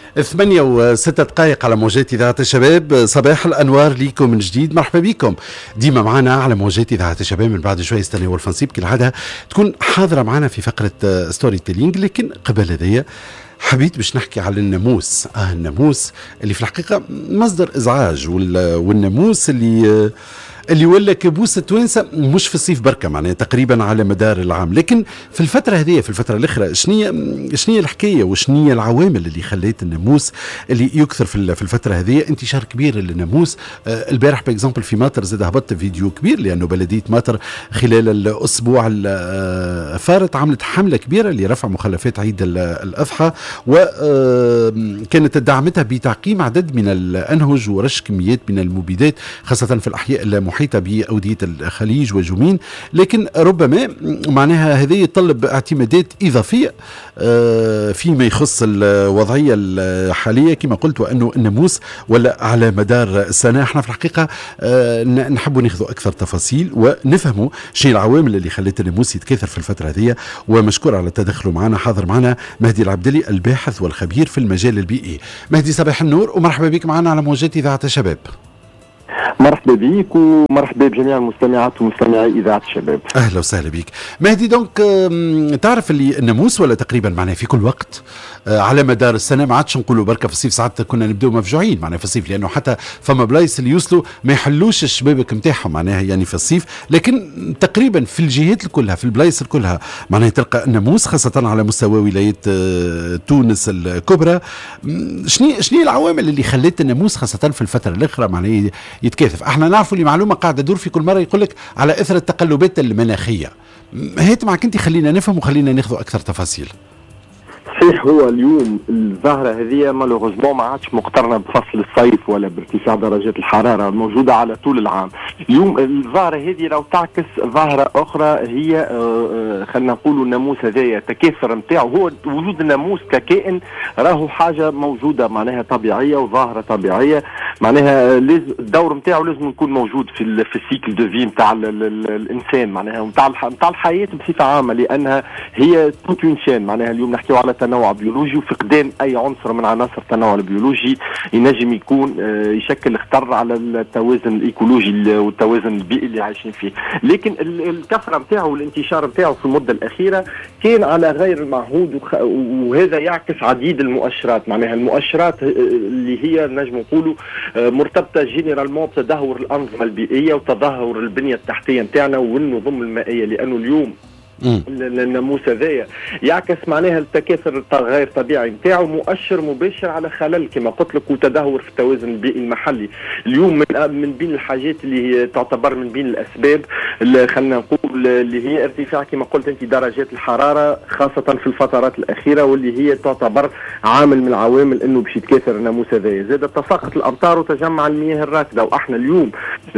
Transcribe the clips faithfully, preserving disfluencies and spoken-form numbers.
ثمانية وستة دقائق على موجات إذاعة الشباب. صباح الأنوار ليكم من جديد، مرحبا بكم ديما معنا على موجات إذاعة الشباب. من بعد شوي استنى والفنصيب كالعادة تكون حاضرة معنا في فقرة ستوري تيلينج، لكن قبل هذيا حبيت باش نحكي على الناموس. آه الناموس اللي في الحقيقة مصدر إزعاج، والناموس اللي اللي ولا كابوس التوانسه مش في الصيف بركه، معناها تقريبا على مدار العام. لكن في الفتره هذه، في الفتره الاخرى، شنية شنية الحكايه وشنية العوامل اللي خلت الناموس اللي يكثر في في الفتره هذه؟ انتشار كبير للناموس. آه البارح باكزامبل في ماطر زاد هبط فيديو كبير، لانه بلديه ماطر خلال الاسبوع الفارط عملت حمله كبيره لرفع مخلفات عيد الاضحى، وكانت دعمتها بتعقيم عدد من الانهج ورش كميات من المبيدات، خاصه في الاحياء المحيطه بأودية الخليج وجومين. لكن ربما معناها هذا يتطلب اعتمادات إضافية فيما يخص الوضعية الحالية كما قلت، وأنه الناموس ولا على مدار السنة. احنا في الحقيقة نحب ناخذ أكثر تفاصيل ونفهموا شيء العوامل اللي خلت الناموس يتكاثر في الفترة هذه. ومشكور على التدخل معنا، حاضر معنا مهدي العبدلي الباحث والخبير في المجال البيئي. مهدي صباح النور ومرحبا بك معنا على موجات إذاعة الشباب. مرحبا بك ومرحبا بجميع المستمعات ومستمعي إذاعة الشباب. أهلا وسهلا بك مهدي. دونك تعرف اللي الناموس ولا تقريبا معناه في كل وقت على مدار السنة، ما عادش نقولوا بركة في الصيف، ساعات كنا نبدأوا مفجوعين معناه في الصيف، لأنه حتى فما بلايص اللي يوصلوا ما يحلوش الشبابك متاعهم معناها يعني في الصيف. لكن تقريبا في الجهات كلها، في البلايص كلها معناها تلقى الناموس، خاصة على مستوى ولاية تونس الكبرى. شنو شنو العوامل اللي خلت الناموس خاصة في الفترة الأخرى معناه يتكاثف؟ احنا نعرفوا اللي معلومه قاعده تدور في كل مره يقول لك على اثر التقلبات المناخيه. هات معك انت خلينا نفهم وخلينا ناخذ اكثر تفاصيل. صحيح، هو اليوم الظاهرة هذه مالوغوزمون ما عادش مقترنة بفصل الصيف ولا بارتفاع درجات الحرارة، الموجودة على طول العام. اليوم الظاهرة هذه لو تعكس ظاهرة أخرى، هي خلينا نقولوا الناموس هذايا التكاثر نتاعو، هو وجود الناموس ككائن راهو حاجة موجودة معناها طبيعية وظاهرة طبيعية، معناها لازم الدور نتاعو لازم يكون موجود في في السيكل دو في نتاع الإنسان، معناها نتاع نتاع الحياة بصفة عامة، لأنها هي توت اون شين. معناها اليوم نحكيو على تنوع بيولوجي، وفقدان اي عنصر من عناصر التنوع البيولوجي ينجم يكون يشكل خطر على التوازن الايكولوجي والتوازن البيئي اللي عايشين فيه. لكن الكثره نتاعو والانتشار نتاعو في المده الاخيره كان على غير المعهود، وهذا يعكس عديد المؤشرات. معناها المؤشرات اللي هي نجم نقولوا مرتبطه جينيرالمون بتدهور الانظمه البيئيه وتدهور البنيه التحتيه نتاعنا والنظم المائيه، لانه اليوم الناموس هذايا يعكس معناها التكاثر غير طبيعي نتاعو، مؤشر مباشر على خلل كما قلت لك وتدهور في التوازن البيئي المحلي. اليوم من من بين الحاجات اللي هي تعتبر من بين الاسباب اللي خلينا نقول اللي هي ارتفاع كما قلت انت درجات الحراره خاصه في الفترات الاخيره، واللي هي تعتبر عامل من العوامل انه باش يتكاثر الناموس هذايا. زاد تساقط الامطار وتجمع المياه الراكده، واحنا اليوم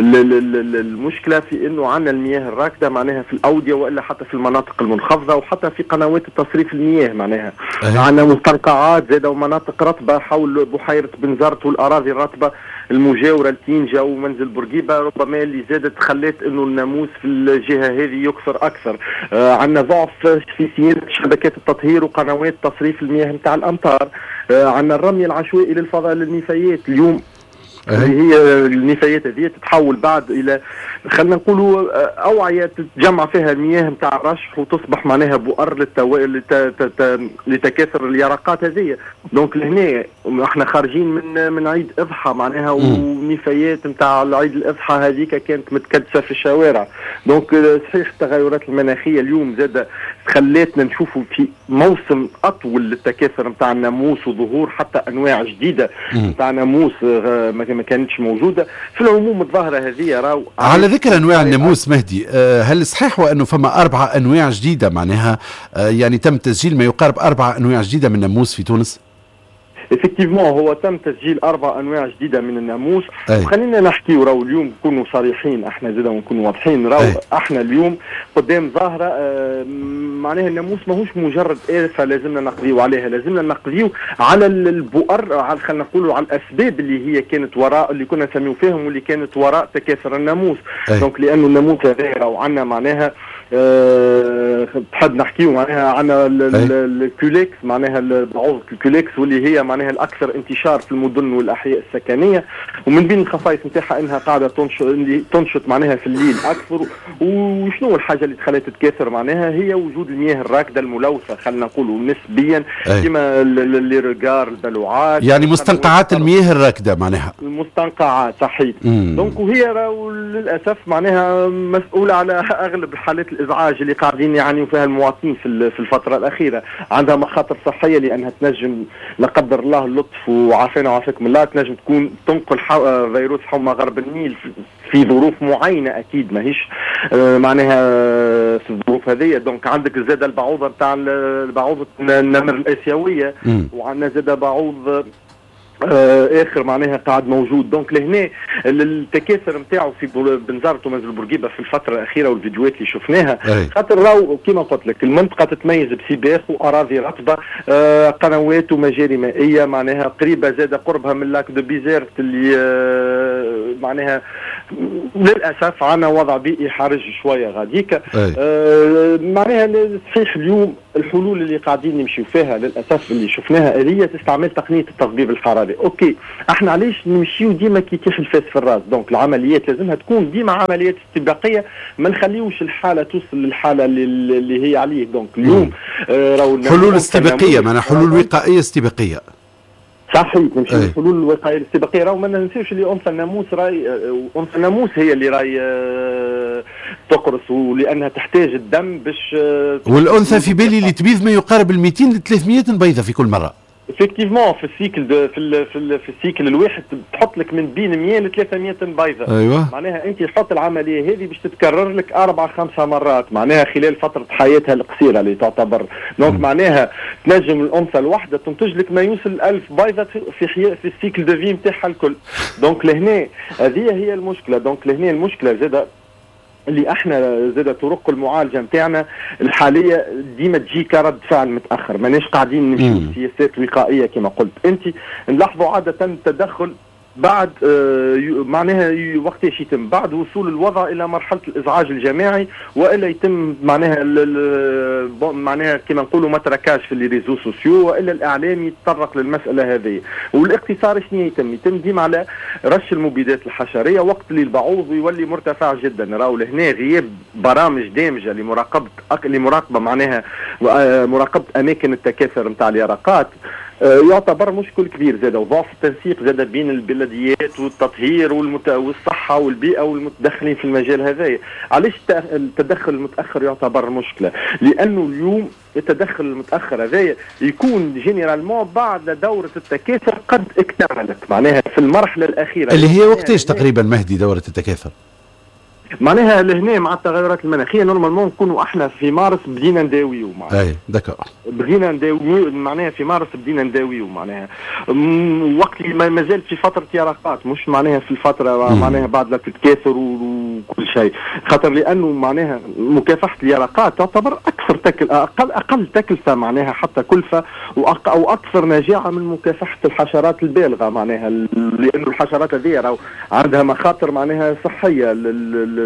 المشكله في انه عندنا المياه الراكده معناها في الاوديه والا حتى في المناطق المنخفضه وحتى في قنوات التصريف المياه. معناها أه. عندنا مستنقعات زاده ومناطق رطبه حول بحيره بنزرت والاراضي الرطبه المجاوره لتينجا ومنزل بورقيبه، ربما اللي زادت خلت انه الناموس في الجهه هذه يكثر اكثر. آه عندنا ضعف في صيانه شبكات التطهير وقنوات تصريف المياه نتاع الامطار. آه عندنا الرمي العشوائي للفضاء للنفايات اليوم، اللي هي النفايات هذه تتحول بعد الى خلينا نقولوا اوعيه تتجمع فيها المياه نتاع الرشح وتصبح معناها بؤر للتو... لت... لت... لتكاثر اليرقات هذه. دونك لهنا احنا خارجين من من عيد اضحى معناها، ونفايات نتاع العيد الاضحى هذيك كانت متكدسه في الشوارع. دونك صحيح التغيرات المناخيه اليوم زاد خلاتنا نشوفوا في موسم اطول للتكاثر نتاع الناموس وظهور حتى انواع جديده نتاع ناموس ما كانتش موجوده. في العموم الظاهره هذه راهو على ذكر انواع الناموس مهدي، هل صحيح وانه فما اربعه انواع جديده معناها يعني تم تسجيل ما يقارب اربعه انواع جديده من الناموس في تونس؟ افكتيفمون هو تم تسجيل اربع انواع جديده من الناموس. وخلينا نحكي راهو اليوم نكونوا صريحين احنا زاده ونكونوا واضحين، راهو احنا اليوم قدام ظاهره آه معناها الناموس ماهوش مجرد آفة لازمنا نقضيو عليها، لازمنا نقضيو على البؤر، على خلينا نقولوا على الاسباب اللي هي كانت وراء اللي كنا نسميو فيهم واللي كانت وراء تكاثر الناموس. دونك لانه الناموس هذا راهو عندنا معناها أه بحب نحكيو معناها عن الكوليكس، معناها البعوض الكوليكس واللي هي معناها الاكثر انتشار في المدن والاحياء السكنيه، ومن بين الخصائص نتاعها انها قاعده تنشط تنشط معناها في الليل اكثر. وشنو الحاجه اللي تخليها تتكاثر معناها؟ هي وجود المياه الراكده الملوثه خلينا نقولوا نسبيا، كما اللي ريغار البلوعات، يعني مستنقعات المياه الراكده معناها المستنقعات صحيح. دونك وهي للاسف معناها مسؤوله على اغلب حالات الازعاج اللي قاعدين يعانيوا فيها المواطنين في في الفتره الاخيره. عندها مخاطر صحيه لانها تنجم لا قدر الله اللطف وعافانا وعافاكم الله تنجم تكون تنقل فيروس حمى غرب النيل في ظروف معينه، اكيد ماهيش معناها في الظروف هذه. دونك عندك زاد البعوضه نتاع البعوضه النمر الاسيويه، وعندنا زاد بعوض آه اخر معناها قاعد موجود. دونك لهنا التكاثر نتاعو في بنزرة ومنزل بورقيبه في الفتره الاخيره والفيديوهات اللي شفناها، خاطر راهو كما قلت لك المنطقه تتميز بسباخ واراضي رطبه، آه قنوات ومجاري مائيه معناها قريبه زاده قربها من لاك دو بيزيرت اللي آه معناها للاسف عنا وضع بيئي حرج شويه غاديك. آه معناها صحيح اليوم الحلول اللي قاعدين نمشيو فيها للاسف اللي شفناها آلية استعمال تقنيه التطبيب الحراري. اوكي احنا علاش نمشيو ديما كي يطيح الفاس في الراس؟ دونك العمليات لازمها تكون ديما عمليات استباقيه، ما نخليوش الحاله توصل للحاله اللي, اللي هي عليه. دونك اليوم آه راهو حلول استباقيه، معناها حلول وقائيه استباقيه. صحيح نمشي الحلول الوقائيه الاستباقيه. راهو ما ننساوش اللي انثى الناموس راي انثى الناموس هي اللي راي تقرص، ولانها تحتاج الدم باش والانثى في بالي اللي تبيض ما يقارب ال مئتين ل ثلاثمئة بيضه في كل مره. افكتيفمون في السيكل في ال في, ال في السيكل الواحد تحط لك من بين مئة ل ثلاثمئة بيضه. ايوه معناها انت تحط العمليه هذه باش تتكرر لك اربع خمسه مرات معناها خلال فتره حياتها القصيره اللي تعتبر. دونك معناها تنجم الانثى الواحده تنتج لك ما يوصل ألف بيضه في حي... في السيكل دو في نتاعها الكل. دونك لهنا هذه هي المشكله. دونك لهنا المشكله زاده اللي احنا زاد طرق المعالجه نتاعنا الحاليه ديما تجي كرد فعل متاخر، ماناش قاعدين نمشيو سياسات وقائيه كما قلت انت. نلاحظوا عاده التدخل بعد آه معناها وقتاش يتم بعد وصول الوضع الى مرحله الازعاج الجماعي، والا يتم معناها معناها كما نقولوا متركاج في لي ريزو سوسيو، والا الاعلام يتطرق للمساله هذه. والاقتصار شنو يتم؟ يتم ديما على رش المبيدات الحشريه وقت اللي البعوض يولي مرتفع جدا. راهو لهنا غياب برامج دامجه لمراقبه لمراقبه معناها مراقبه اماكن التكاثر نتاع اليرقات يعتبر مشكل كبير زاد، وضعف التنسيق زاد بين البلديات والتطهير والمت... والصحة والبيئة والمتدخلين في المجال هذا. علاش التدخل المتأخر يعتبر مشكلة؟ لأنه اليوم التدخل المتأخر هذا يكون جينيرالمون بعد دورة التكاثر قد اكتملت معناها في المرحلة الأخيرة اللي هي وقتاش تقريبا مهدي دورة التكاثر؟ معناها لهنا مع التغيرات المناخيه نورمالمون نكونوا احنا في مارس بدينا نداويو معناها. اي دكا بدينا نداويو معناها في مارس بدينا نداويو معناها وقت اللي ما زالت في فتره يرقات، مش معناها في الفتره معناها بعد لا تتكاثر وكل شيء. خاطر لانه معناها مكافحه اليرقات تعتبر اكثر تكل اقل اقل تكلفه معناها حتى كلفه وأق... او اكثر نجاعه من مكافحه الحشرات البالغه معناها، لانه الحشرات هذه عندها مخاطر معناها صحيه لل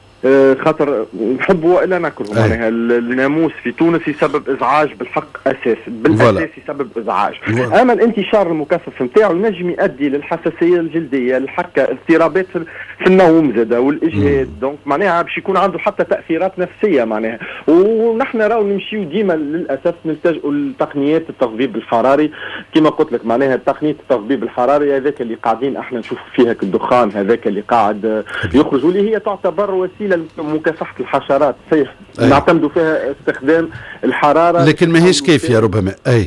خاطر نحبوا والا نكرهوا معناها الناموس في تونس يسبب ازعاج بالحق اساس بالاساس يسبب ازعاج. اما الانتشار المكثف نتاعو ينجم يؤدي للحساسيه الجلديه، الحكه، اضطرابات في النوم زاده والاجهاد. دونك معناها باش يكون عنده حتى تاثيرات نفسيه معناها. ونحن راهو نمشيو ديما للاسف نلتجئوا لتقنيات التطبيب الحراري كما قلت لك معناها تقنيه التطبيب الحراري هذاك اللي قاعدين احنا نشوف فيها الدخان هذاك اللي قاعد يخرج، واللي هي تعتبر وسيله مكافحه الحشرات. صحيح نعتمدوا فيها استخدام الحراره لكن ماهيش كافيه ربما. اي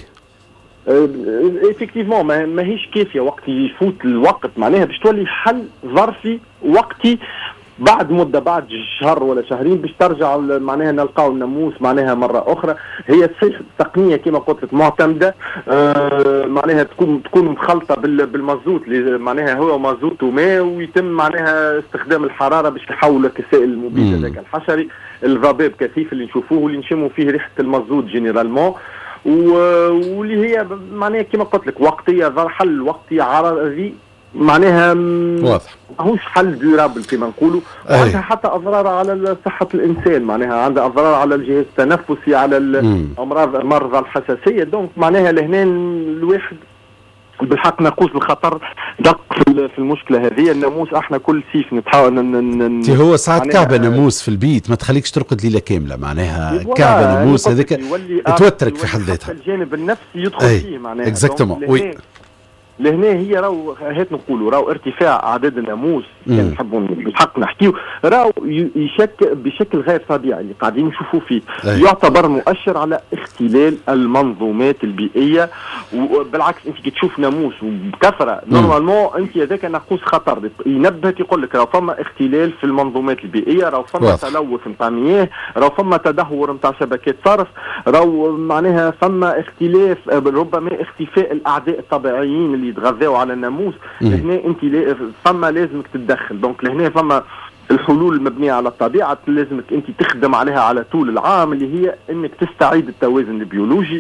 افكتيفمون ماهيش كافيه وقت يفوت الوقت معناها باش تولي حل ظرفي وقتي بعد مده بعد شهر ولا شهرين باش ترجع معناها نلقاو الناموس معناها مره اخرى. هي صحيح تقنيه كما قلت لك معتمده آه معناها تكون تكون مخلطه بالمازوت اللي معناها هو مازوت وماء، ويتم معناها استخدام الحراره باش يحول لك السائل المبيد هذاك الحشري الضباب كثيف اللي نشوفوه واللي نشموا فيه ريحه المازوت جينيرالمون، واللي هي معناها كما قلت لك وقتيه حل وقتي عرضي معناها واضح ماهوش حل ديورابل كما نقولوا، وعندها حتى اضرار على صحه الانسان، معناها عندها اضرار على الجهاز التنفسي، على الامراض مرضى الحساسيه. دونك معناها لهنا الواحد بالحق نقوس الخطر دق في المشكله هذه. الناموس احنا كل سيف نتحاول تي هو ساعات كعبه ناموس في البيت ما تخليكش ترقد ليله كامله، معناها كعبه ناموس هذيك توترك في حد ذاتها، الجانب النفسي يدخل فيه معناها اكزاكتومون. وي لهنا هي راهو هات نقولوا راهو ارتفاع اعداد الناموس كان نحبوا بالحق نحكيو راهو يشكل بشكل غير طبيعي اللي قاعدين نشوفوا فيه. أي. يعتبر مؤشر على اختلال المنظومات البيئيه، وبالعكس انت كي تشوف ناموس وبكثره نورمالمون انت هذاك ناقوس خطر ينبهك يقول لك راهو فما اختلال في المنظومات البيئيه، راهو فما تلوث نتاع مياه، راهو فما تدهور نتاع شبكات صرف، راهو معناها فما اختلاف ربما اختفاء الاعداء الطبيعيين اللي يتغذاو على الناموس. هنا انت فما لازمك تتدخل. دونك لهنا فما الحلول المبنيه على الطبيعه لازمك انت تخدم عليها على طول العام، اللي هي انك تستعيد التوازن البيولوجي،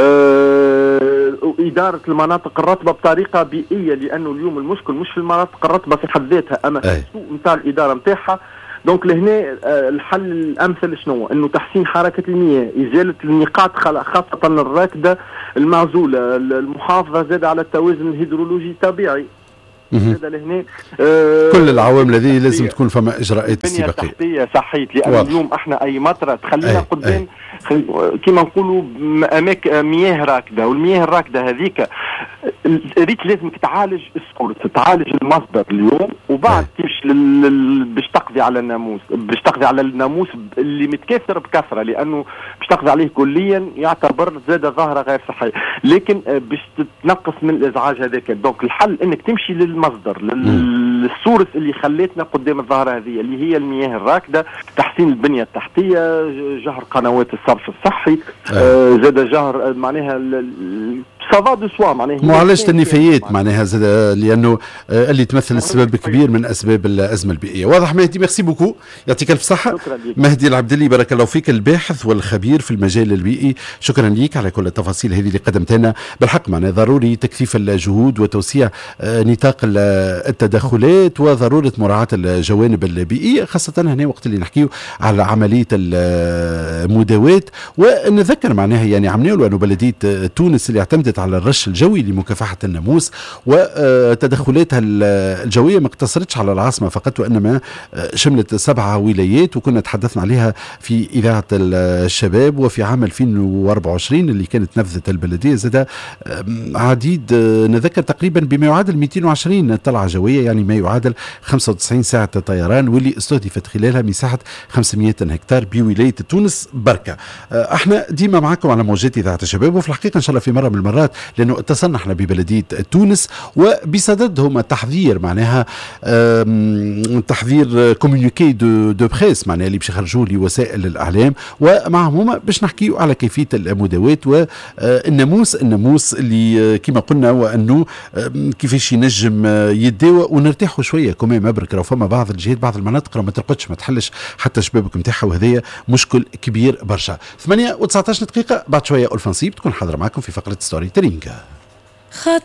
اه اداره المناطق الرطبه بطريقه بيئيه، لانه اليوم المشكل مش في المناطق الرطبه في حد ذاتها اما في السوء نتاع الاداره نتاعها. دونك لهنا الحل الامثل شنو؟ انه تحسين حركه المياه، ازاله النقاط خاصه الراكده المعزوله، المحافظه زاد على التوازن الهيدرولوجي الطبيعي. هذا لهنا آه كل العوامل هذه لازم تكون فما اجراءات استباقيه. تحتيه صحيت، لان اليوم احنا اي مطره تخلينا قدام كما نقولوا اماكن مياه راكده، والمياه الراكده هذيك ريت لازمك تعالج السورس، تعالج المصدر اليوم، وبعد تمشي لل... باش تقضي على الناموس، باش تقضي على الناموس اللي متكاثر بكثره، لانه باش تقضي عليه كليا يعتبر زاد ظاهره غير صحيه، لكن باش تتنقص من الازعاج هذاك. دونك الحل انك تمشي للمصدر، للسورس اللي خليتنا قدام الظاهره هذه اللي هي المياه الراكده، تحسين البنيه التحتيه، جهر قنوات الصرف الصحي، آه زاد جهر معناها سافا دو سوا، معناها معالجه النفايات معناها زاد، لانه اللي تمثل السبب كبير من اسباب الازمه البيئيه. واضح مهدي، ميرسي بوكو، يعطيك الف صحه. مهدي العبدلي بارك الله فيك، الباحث والخبير في المجال البيئي، شكرا ليك على كل التفاصيل هذه اللي قدمتها لنا. بالحق معناها ضروري تكثيف الجهود وتوسيع نطاق التدخلات وضروره مراعاه الجوانب البيئيه، خاصه هنا وقت اللي نحكيو على عمليه المداواه. ونذكر معناها يعني عملوا انه بلديه تونس اللي اعتمدت على الرش الجوي لمكافحه الناموس وتدخلاتها الجويه ما اقتصرتش على العاصمه فقط، وانما شملت سبعه ولايات، وكنا تحدثنا عليها في اذاعه الشباب. وفي عام ألفين وأربعة وعشرين اللي كانت نفذت البلديه زاد عديد، نذكر تقريبا بما يعادل مئتين وعشرين طلعه جويه، يعني ما يعادل خمسة وتسعين ساعه طيران، واللي استهدفت خلالها مساحه خمسمئة هكتار بولايه تونس بركه. احنا ديما معكم على موجات اذاعه الشباب، وفي الحقيقه ان شاء الله في مره من المرات لانه اتصلنا احنا ببلديه تونس وبصددهم التحذير، معناها تحذير كومونيكي دو دو بريس معناها اللي باش يخرجوه لوسائل الاعلام، ومعهم هما باش نحكيو على كيفيه المداواه والناموس، الناموس اللي كما قلنا وانه كيفاش ينجم يداوى ونرتاحوا شويه كمان مبرك. راه فما بعض الجهات بعض المناطق راه ما ترقدش ما تحلش حتى شبابك نتاعها، وهذايا مشكل كبير برشا. ثمانية وتسعة عشر دقيقه بعد شويه ألفنسيب تكون حاضره معكم في فقره ستوري تيلينغ.